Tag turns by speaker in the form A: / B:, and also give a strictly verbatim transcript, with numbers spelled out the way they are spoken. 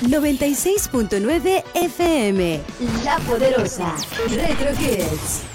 A: noventa y seis punto nueve F M. La Poderosa. Retro Kids.